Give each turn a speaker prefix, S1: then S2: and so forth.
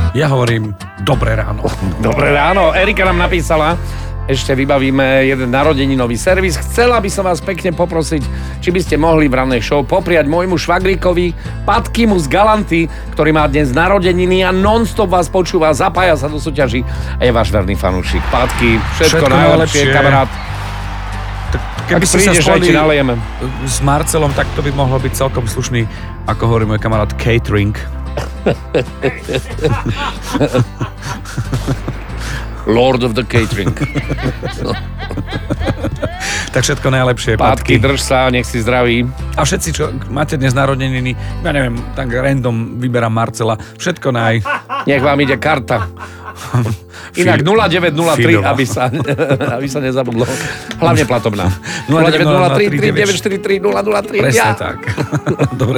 S1: Ja hovorím dobré ráno.
S2: Dobré ráno. Erika nám napísala, ešte vybavíme jeden narodeninový servis. Chcela by som vás pekne poprosiť, či by ste mohli v rannej show popriať môjmu švagrikovi Patkimu z Galanty, ktorý má dnes narodeniny a non-stop vás počúva, zapája sa do súťaží a je váš verný fanúšik. Patky, všetko najlepšie, kamarát.
S1: Keby
S2: si sa spojili
S1: s Marcelom, tak to by mohlo byť celkom slušný, ako hovorí môj kamarát, catering.
S2: Lord of the catering.
S1: Tak všetko najlepšie,
S2: Pátky, drž sa, nech si zdraví.
S1: A všetci, čo máte dnes narodeniny, ja neviem, tak random vyberám Marcela, všetko naj...
S2: Nech vám ide karta. Inak 0903, aby sa nezabudlo. Hlavne platobná. 0903 3943 003.
S1: Presne tak. Dobre.